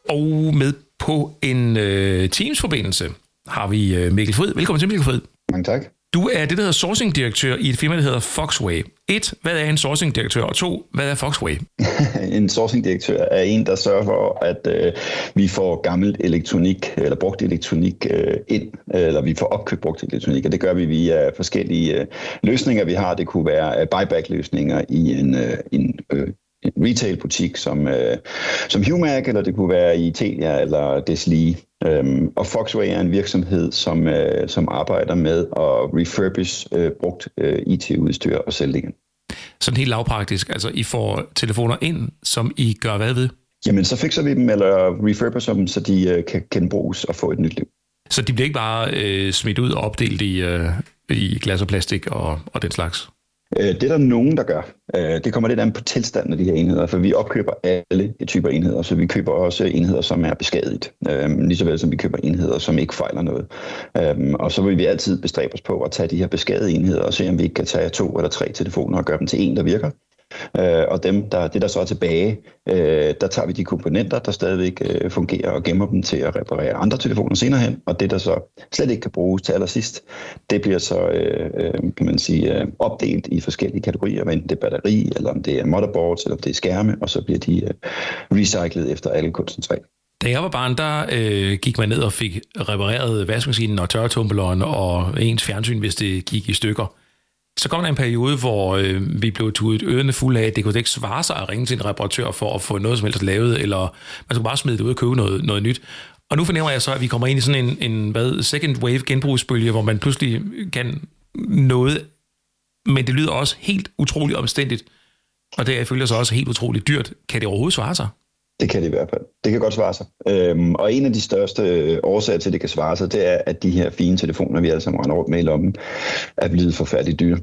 Og med på en Teams-forbindelse har vi Mikkel Fryd. Velkommen til, Mikkel Fryd. Mange tak. Du er det, der hedder sourcing-direktør i et firma, der hedder Foxway. 1. Hvad er en sourcing-direktør? Og 2. Hvad er Foxway? En sourcing-direktør er en, der sørger for, at vi får gammelt elektronik, eller brugt elektronik ind, eller vi får opkøbt brugt elektronik, og det gør vi via forskellige løsninger, vi har. Det kunne være buyback-løsninger i en retail-butik som Humac, eller det kunne være i Telia eller Deslige. Og Foxway er en virksomhed, som arbejder med at refurbish brugt IT-udstyr og sælge det igen. Sådan helt lavpraktisk, altså I får telefoner ind, som I gør hvad ved? Jamen, så fikser vi dem, eller refurbisher dem, så de kan genbruges og få et nyt liv. Så de bliver ikke bare smidt ud og opdelt i glas og plastik og den slags? Det er der nogen, der gør. Det kommer lidt an på tilstanden af de her enheder, for vi opkøber alle typer enheder, så vi køber også enheder, som er beskadiget, lige så vel som vi køber enheder, som ikke fejler noget. Og så vil vi altid bestræbe os på at tage de her beskadigede enheder og se, om vi ikke kan tage 2 eller 3 telefoner og gøre dem til en, der virker. Og det der så er tilbage, der tager vi de komponenter, der stadigvæk fungerer og gemmer dem til at reparere andre telefoner senere hen, og det der så slet ikke kan bruges til allersidst, det bliver så, kan man sige, opdelt i forskellige kategorier, enten det er batteri, eller om det er motherboards, eller om det er skærme, og så bliver de recyclet efter alle kunstens regler. Da jeg var barn, der gik man ned og fik repareret vaskemaskinen og tørretumbleren og ens fjernsyn, hvis det gik i stykker. Så kom der en periode, hvor vi blev tudet ørerne fulde af, at det kunne ikke svare sig at ringe til en reparatør for at få noget som helst lavet, eller man skulle bare smide det ud og købe noget nyt. Og nu fornemmer jeg så, at vi kommer ind i sådan en second wave genbrugsbølge, hvor man pludselig kan noget, men det lyder også helt utroligt omstændigt, og det følger så også helt utroligt dyrt. Kan det overhovedet svare sig? Det kan det i hvert fald. Det kan godt svare sig. Og en af de største årsager til, at det kan svare sig, det er, at de her fine telefoner, vi alle sammen render rundt med i lommen, er blevet forfærdeligt dyre.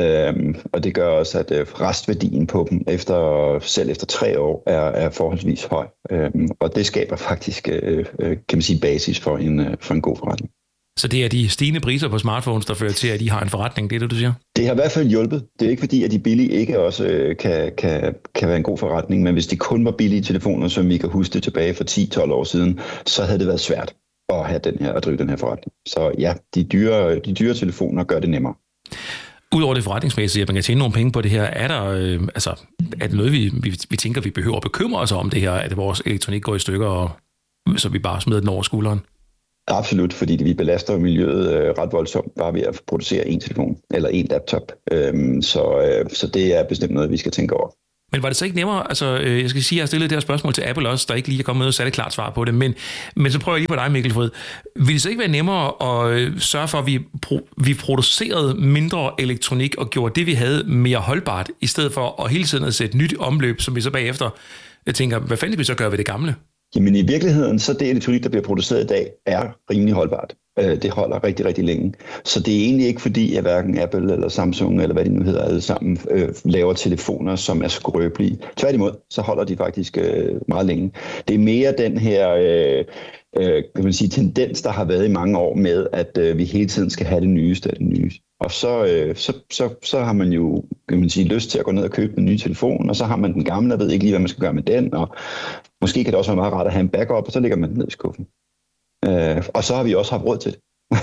Og det gør også, at restværdien på dem selv efter 3 år er forholdsvis høj. Og det skaber faktisk, kan man sige, basis for en god forretning. Så det er de stigende priser på smartphones, der fører til, at de har en forretning, det er det, du siger? Det har i hvert fald hjulpet. Det er ikke fordi, at de billige ikke også kan være en god forretning, men hvis de kun var billige telefoner, som vi kan huske det tilbage for 10-12 år siden, så havde det været svært at drive den her forretning. Så ja, de dyre telefoner gør det nemmere. Udover det forretningsmæssige, at man kan tjene nogle penge på det her, er det noget, vi tænker, vi behøver at bekymre os om det her, at vores elektronik går i stykker, og så vi bare smider den over skulderen? Absolut, fordi vi belaster miljøet ret voldsomt bare ved at producere en telefon eller en laptop. Så det er bestemt noget, vi skal tænke over. Men var det så ikke nemmere, jeg skal sige, at jeg har stillet det her spørgsmål til Apple også, der ikke lige er kommet med og sat et klart svar på det, men så prøver jeg lige på dig, Mikkel Fryd. Vil det så ikke være nemmere at sørge for, at vi producerede mindre elektronik og gjorde det, vi havde, mere holdbart, i stedet for at hele tiden at sætte nyt omløb, som vi så bagefter tænker, hvad fanden vi så gør ved det gamle? Jamen i virkeligheden, så det elektronik, der bliver produceret i dag, er rimelig holdbart. Det holder rigtig, rigtig længe. Så det er egentlig ikke fordi, at hverken Apple eller Samsung, eller hvad de nu hedder alle sammen, laver telefoner, som er skrøbelige. Tværtimod, så holder de faktisk meget længe. Det er mere den her kan man sige, tendens, der har været i mange år med, at vi hele tiden skal have det nyeste af det nye. Og så har man jo, kan man sige, lyst til at gå ned og købe en ny telefon, og så har man den gamle, og ved ikke lige, hvad man skal gøre med den, og måske kan det også være meget rart at have en backup, og så lægger man den ned i skuffen. Og så har vi også haft råd til det.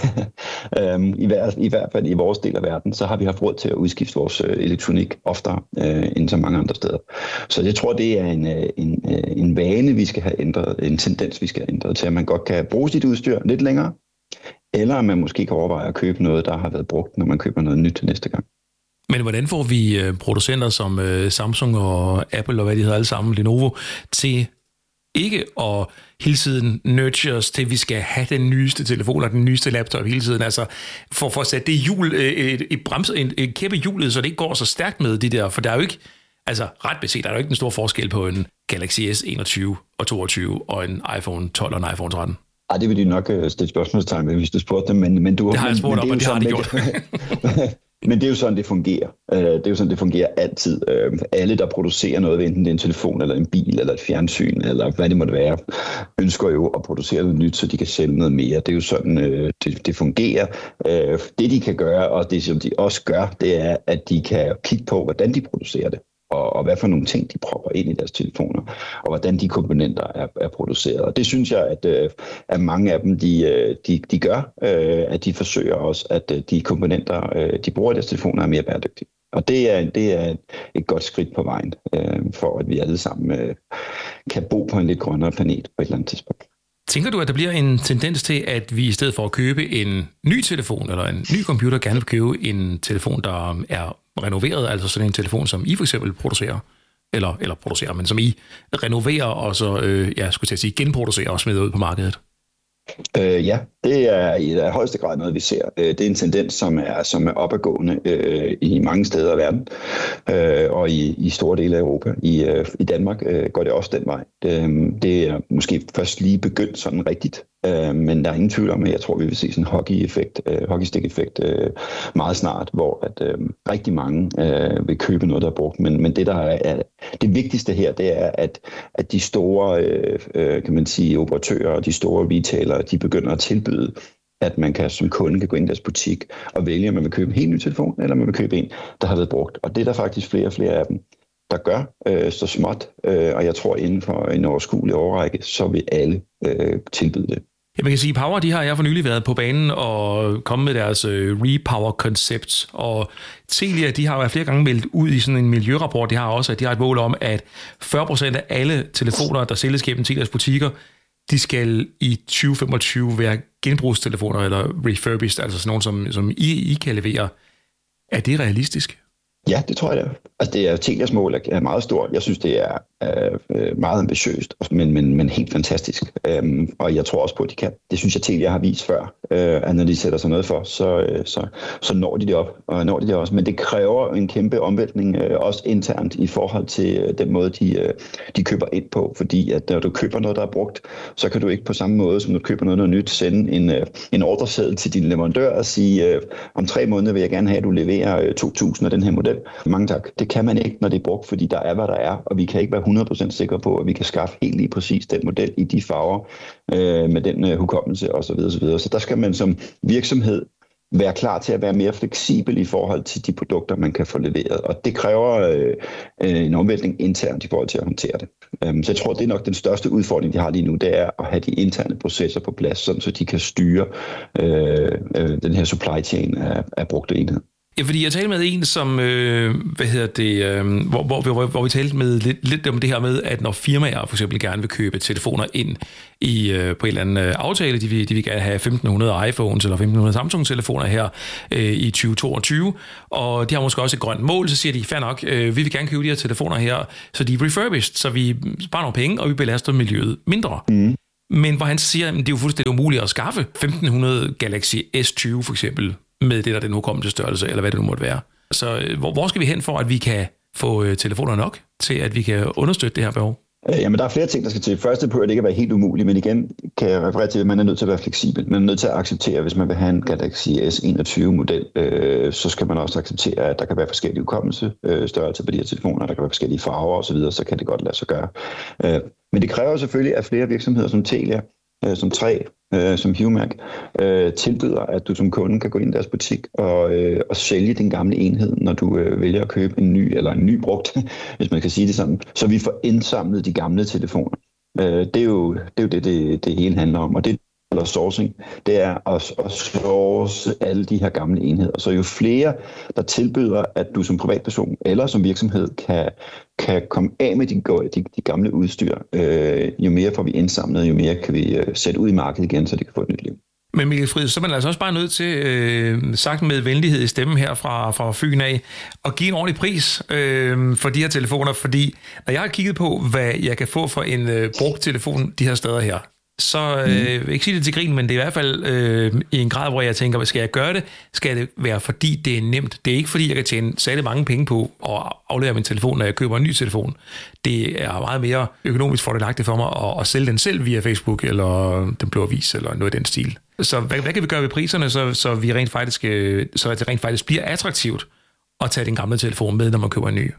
I hvert fald i vores del af verden, så har vi haft råd til at udskifte vores elektronik oftere end så mange andre steder. Så jeg tror, det er en vane, vi skal have ændret, en tendens, vi skal have ændret til, at man godt kan bruge sit udstyr lidt længere, eller at man måske kan overveje at købe noget, der har været brugt, når man køber noget nyt til næste gang. Men hvordan får vi producenter som Samsung og Apple og hvad de hedder alle sammen, Lenovo, til ikke at hele tiden nurture os til, at vi skal have den nyeste telefon og den nyeste laptop hele tiden, altså for at sætte det hjul, en kæppe hjulet, så det ikke går så stærkt med de der, for der er jo ikke, altså ret beset, der er jo ikke en stor forskel på en Galaxy S21 og 22 og en iPhone 12 og en iPhone 13. Ej, det vil de nok stille spørgsmålstegn ved, hvis du spurgte dem, men du... Det har jeg spurgt om, og det har de gjort. Men det er jo sådan, det fungerer. Det er jo sådan, det fungerer altid. Alle, der producerer noget, enten det er en telefon, eller en bil, eller et fjernsyn, eller hvad det måtte være, ønsker jo at producere noget nyt, så de kan sælge noget mere. Det er jo sådan, det fungerer. Det, de kan gøre, og det, som de også gør, det er, at de kan kigge på, hvordan de producerer det. og hvad for nogle ting, de propper ind i deres telefoner, og hvordan de komponenter er produceret. Og det synes jeg, at mange af dem, de gør, at de forsøger også, at de komponenter, de bruger i deres telefoner, er mere bæredygtige. Og det er et godt skridt på vejen, for at vi alle sammen kan bo på en lidt grønnere planet på et eller andet tidspunkt. Tænker du, at der bliver en tendens til, at vi i stedet for at købe en ny telefon eller en ny computer, gerne vil købe en telefon, der er renoveret, altså sådan en telefon, som I for eksempel producerer, eller producerer, men som I renoverer og så, skulle jeg sige, genproducerer og smider ud på markedet? Ja, det er i højeste grad noget, vi ser. Det er en tendens, som er opadgående i mange steder af verden, og i store dele af Europa. I Danmark går det også den vej. Det er måske først lige begyndt sådan rigtigt, men der er ingen tvivl om, at jeg tror, vi vil se sådan en hockeystick-effekt meget snart, hvor at rigtig mange vil købe noget, der er brugt. Men det, der er det vigtigste her, det er, at de store, kan man sige, operatører og de store retailer, de begynder at tilbyde, at man som kunde kan gå ind i deres butik og vælge, om man vil købe en helt ny telefon, eller om man vil købe en, der har været brugt. Og det er der faktisk flere og flere af dem, der gør så småt. Og jeg tror, inden for en overskuelig årrække, så vil alle tilbyde det. Ja, man kan sige, Power, de har jeg for nylig været på banen og kommet med deres Repower-koncept, og Telia, de har jo flere gange meldt ud i sådan en miljørapport, de har også, at de har et mål om, at 40% af alle telefoner, der sælges gennem Telias butikker, de skal i 2025 være genbrugstelefoner eller refurbished, altså sådan nogle, som I kan levere. Er det realistisk? Ja, det tror jeg det er. Altså, det er Telias mål er meget stort. Jeg synes, det er meget ambitiøst, men helt fantastisk. Og jeg tror også på, at de kan. Det synes jeg, Telia har vist før, at når de sætter sig noget for, så når de det op. Og når de det også. Men det kræver en kæmpe omvæltning, også internt i forhold til den måde, de køber ind på. Fordi at når du køber noget, der er brugt, så kan du ikke på samme måde, som du køber noget nyt, sende en ordreseddel til din leverandør og sige, om 3 måneder vil jeg gerne have, at du leverer 2.000 af den her model. Mange tak. Det kan man ikke, når det er brugt, fordi der er, hvad der er, og vi kan ikke være 100% sikre på, at vi kan skaffe helt lige præcis den model i de farver, med den hukommelse osv. osv. Så der skal man som virksomhed være klar til at være mere fleksibel i forhold til de produkter, man kan få leveret. Og det kræver en omvæltning internt i forhold til at håndtere det. Så jeg tror, det er nok den største udfordring, de har lige nu, det er at have de interne processer på plads, sådan, så de kan styre den her supply chain af brugte enheder. Ja, fordi jeg talte med en, som, hvor vi talte med lidt om det her med, at når firmaer for eksempel gerne vil købe telefoner ind på en eller anden aftale, de vil gerne have 1.500 iPhones eller 1.500 Samsung-telefoner her i 2022, og de har måske også et grønt mål, så siger de, fair nok, vi vil gerne købe de her telefoner her, så de er refurbished, så vi sparer nogle penge, og vi belaster miljøet mindre. Mm. Men hvor han siger, at det er jo fuldstændig umuligt at skaffe 1.500 Galaxy S20 for eksempel, med det der den hukommelse størrelse, eller hvad det nu måtte være. Så hvor skal vi hen for, at vi kan få telefoner nok til, at vi kan understøtte det her behov? Jamen, der er flere ting, der skal til. Først behøver det ikke at være helt umuligt, men igen kan jeg referere til, at man er nødt til at være fleksibel. Man er nødt til at acceptere, hvis man vil have en Galaxy S21-model, så skal man også acceptere, at der kan være forskellige hukommelsesstørrelser på de her telefoner, der kan være forskellige farver osv., så kan det godt lade sig gøre. Men det kræver selvfølgelig, at flere virksomheder som Telia, som 3, som HUMAC, tilbyder, at du som kunde kan gå ind i deres butik og sælge din gamle enhed, når du vælger at købe en ny eller en ny brugt, hvis man kan sige det sådan, så vi får indsamlet de gamle telefoner. Det er jo det hele handler om, og det eller sourcing, det er at source alle de her gamle enheder. Så jo flere, der tilbyder, at du som privatperson eller som virksomhed kan komme af med de gamle udstyr, jo mere får vi indsamlet, jo mere kan vi sætte ud i markedet igen, så det kan få et nyt liv. Men Mikkel Friis, så er man altså også bare nødt til, sagt med venlighed i stemmen her fra Fyn af, at give en ordentlig pris for de her telefoner, fordi når jeg har kigget på, hvad jeg kan få for en brugt telefon de her steder her, så jeg vil ikke sige det til grin, men det er i hvert fald i en grad, hvor jeg tænker, skal jeg gøre det? Skal det være, fordi det er nemt? Det er ikke, fordi jeg kan tjene særlig mange penge på at aflevere min telefon, når jeg køber en ny telefon. Det er meget mere økonomisk fordelagtigt for mig at sælge den selv via Facebook, eller Den Blå Avis, eller noget i den stil. Så hvad kan vi gøre ved priserne, så det rent faktisk bliver attraktivt at tage den gamle telefon med, når man køber en ny?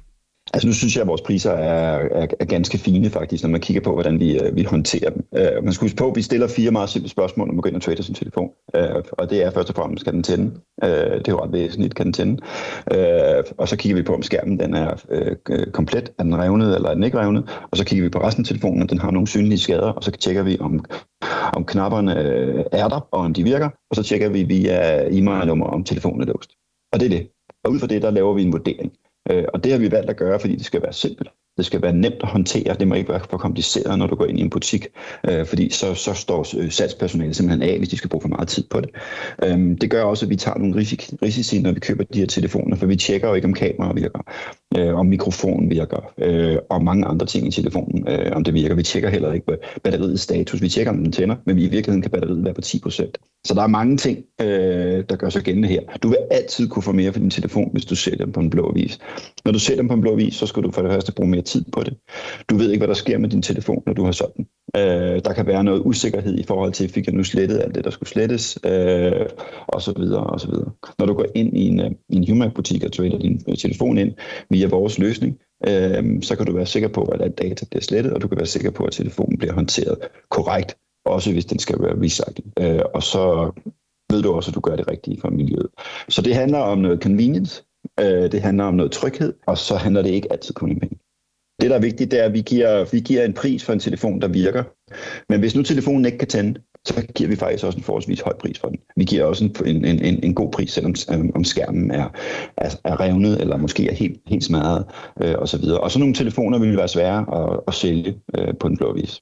Altså nu synes jeg, at vores priser er ganske fine faktisk, når man kigger på, hvordan vi håndterer dem. Man skal huske på, at vi stiller 4 meget simple spørgsmål, når man går ind og trader sin telefon. Og det er først og fremmest, skal den tænde? Det er jo ret væsentligt, kan den tænde? Og så kigger vi på, om skærmen den er komplet, er den revnet eller er den ikke revnet? Og så kigger vi på resten af telefonen, om den har nogle synlige skader, og så tjekker vi, om knapperne er der, og om de virker. Og så tjekker vi via e-mail-nummer, om telefonen er låst. Og det er det. Og ud fra det, der laver vi en vurdering. Og det har vi valgt at gøre, fordi det skal være simpelt. Det skal være nemt at håndtere. Det må ikke være for kompliceret, når du går ind i en butik, fordi så står salgspersonalet simpelthen af, hvis de skal bruge for meget tid på det. Det gør også, at vi tager nogle risici, når vi køber de her telefoner, for vi tjekker jo ikke, om kamera virker, om mikrofonen virker, og mange andre ting i telefonen, om det virker. Vi tjekker heller ikke på batteriets status. Vi tjekker, om den tænder, men i virkeligheden kan batteriet være på 10%. Så der er mange ting, der gør sig gældende her. Du vil altid kunne få mere for din telefon, hvis du sælger dem på en blå avis. Når du sælger dem på en blå avis, så skal du for det første bruge mere tid på det. Du ved ikke, hvad der sker med din telefon, når du har solgt den. Der kan være noget usikkerhed i forhold til, fik jeg nu slettet alt det, der skulle slettes, og så videre, og så videre. Når du går ind i en Humac-butik og trader din telefon ind via vores løsning, så kan du være sikker på, at alt data bliver slettet, og du kan være sikker på, at telefonen bliver håndteret korrekt, også hvis den skal være recyclet. Og så ved du også, at du gør det rigtige for miljøet. Så det handler om noget convenience, det handler om noget tryghed, og så handler det ikke altid kun om penge. Det, der er vigtigt, det er, at vi giver en pris for en telefon, der virker. Men hvis nu telefonen ikke kan tænde, så giver vi faktisk også en forholdsvis høj pris for den. Vi giver også en god pris, selvom om skærmen er revnet, eller måske er helt smadret, osv. Og så nogle telefoner vil være svære at sælge på den blå avis.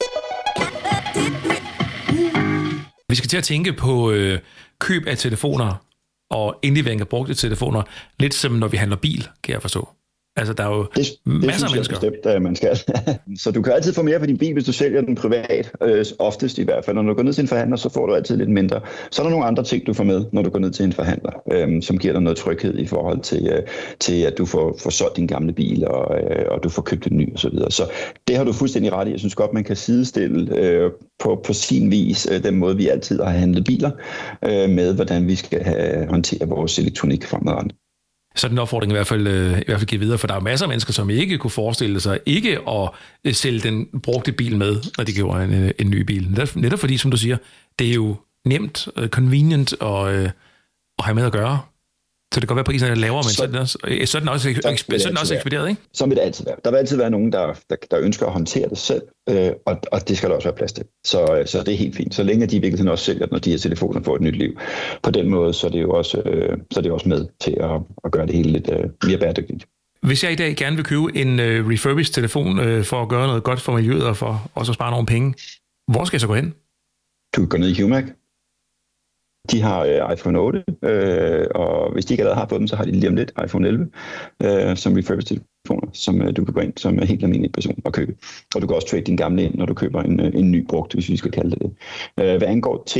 Vi skal til at tænke på køb af telefoner og indlevering af brugte telefoner, lidt som når vi handler bil, kan jeg forstå. Altså, der er jo masser af mennesker. Bestemt, man skal. Så du kan altid få mere for din bil, hvis du sælger den privat, oftest i hvert fald. Når du går ned til en forhandler, så får du altid lidt mindre. Så er der nogle andre ting, du får med, når du går ned til en forhandler, som giver dig noget tryghed i forhold til at du får solgt din gamle bil, og du får købt en ny osv. Så det har du fuldstændig ret i. Jeg synes godt, man kan sidestille på sin vis den måde, vi altid har handlet biler, med hvordan vi skal håndtere vores elektronik fremadrettet. Så den opfordring i hvert fald give videre, for der er masser af mennesker, som ikke kunne forestille sig ikke at sælge den brugte bil med, når de gjorde en ny bil. Netop fordi, som du siger, det er jo nemt, convenient at have med at gøre. Så det kan godt være, at prisen er lavere, men så er den også ekspederet, ikke? Som vil det altid være. Der vil altid være nogen, der ønsker at håndtere det selv, og det skal der også være plads til. Så det er helt fint. Så længe de i virkeligheden også sælger, når de her telefoner får et nyt liv. På den måde, så er det jo også med til at gøre det hele lidt mere bæredygtigt. Hvis jeg i dag gerne vil købe en refurbished telefon for at gøre noget godt for miljøet og for også at spare nogle penge, hvor skal jeg så gå hen? Du kan gå ned i Humac. De har iPhone 8, og hvis de ikke allerede har fået dem, så har de lige om lidt iPhone 11, som refurbished telefoner, som du kan gå ind som helt almindelig person og købe. Og du kan også trade din gamle ind, når du køber en ny brugt, hvis vi skal kalde det det. Hvad angår